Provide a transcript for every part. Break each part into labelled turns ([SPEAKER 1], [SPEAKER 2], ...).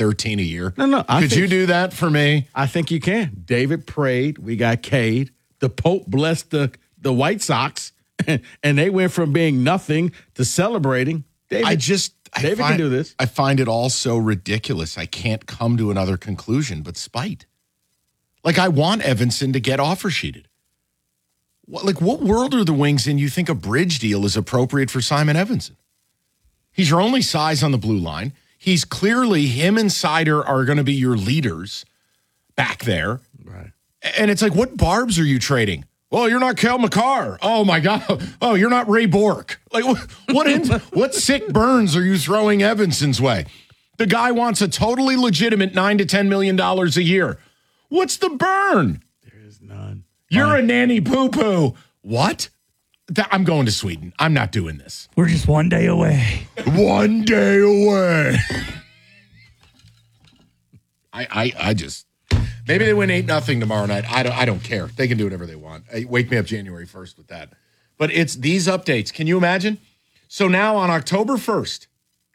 [SPEAKER 1] $13 a year?
[SPEAKER 2] No.
[SPEAKER 1] Could you do that for me?
[SPEAKER 2] I think you can. David prayed. We got Cade. The Pope blessed the White Sox, and they went from being nothing to celebrating. David can do this.
[SPEAKER 1] I find it all so ridiculous. I can't come to another conclusion but spite. Like, I want Evanson to get offer sheeted. What world are the Wings in you think a bridge deal is appropriate for Simon Evanson? He's your only size on the blue line. He's clearly, him and Sider are going to be your leaders back there.
[SPEAKER 2] Right.
[SPEAKER 1] And it's like, what barbs are you trading? Well, you're not Kel McCarr. Oh, my God. Oh, you're not Ray Bork. Like, what sick burns are you throwing Evanson's way? The guy wants a totally legitimate $9 to $10 million a year. What's the burn?
[SPEAKER 2] There is none.
[SPEAKER 1] You're a nanny poo-poo. What? I'm going to Sweden. I'm not doing this.
[SPEAKER 3] We're just one day away.
[SPEAKER 1] One day away. I just... Maybe they win 8-0 tomorrow night. I don't care. They can do whatever they want. Wake me up January 1st with that. But it's these updates. Can you imagine? So now on October 1st,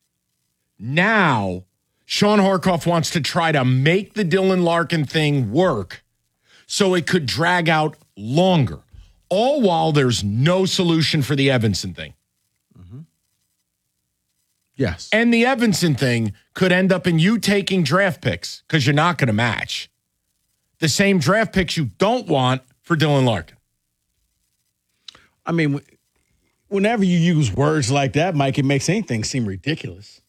[SPEAKER 1] now Sean Horkoff wants to try to make the Dylan Larkin thing work so it could drag out longer, all while there's no solution for the Evanson thing.
[SPEAKER 2] Mm-hmm. Yes.
[SPEAKER 1] And the Evanson thing could end up in you taking draft picks because you're not going to match the same draft picks you don't want for Dylan Larkin.
[SPEAKER 2] I mean, whenever you use words like that, Mike, it makes anything seem ridiculous.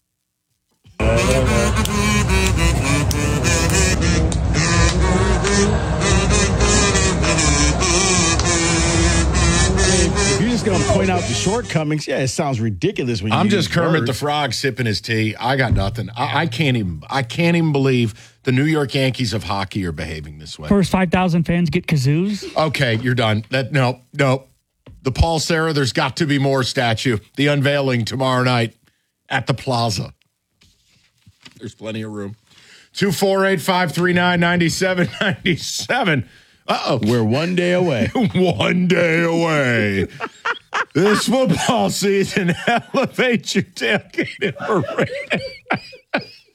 [SPEAKER 2] If you're just going to point out the shortcomings, yeah, it sounds ridiculous when you
[SPEAKER 1] I'm
[SPEAKER 2] use
[SPEAKER 1] just Kermit
[SPEAKER 2] words.
[SPEAKER 1] the Frog sipping his tea. I got nothing. I can't even believe the New York Yankees of hockey are behaving this way.
[SPEAKER 3] First 5,000 fans get kazoos.
[SPEAKER 1] Okay, you're done. No. The Paul Serra, there's got to be more statue. The unveiling tomorrow night at the Plaza. There's plenty of room. 248-539-9797. Uh-oh.
[SPEAKER 2] We're one day away.
[SPEAKER 1] One day away. This football season elevates your tailgating for rating.